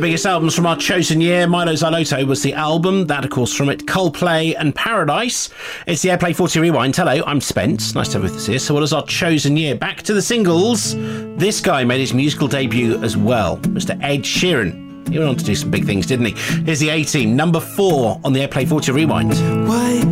biggest albums from our chosen year. Milo Xyloto was the album. That, of course, from it, Coldplay and Paradise. It's the Airplay 40 Rewind. Hello, I'm Spence. Nice to have with us here. So what is our chosen year? Back to the singles. This guy made his musical debut as well, Mr. Ed Sheeran. He went on to do some big things, didn't he? Here's the A-Team, number 4 on the Airplay 40 Rewind. Why